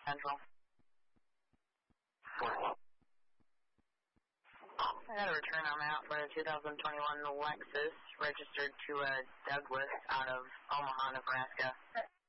Central. What? I got a return on that for a 2021 Lexus registered to a Douglas out of Omaha, Nebraska.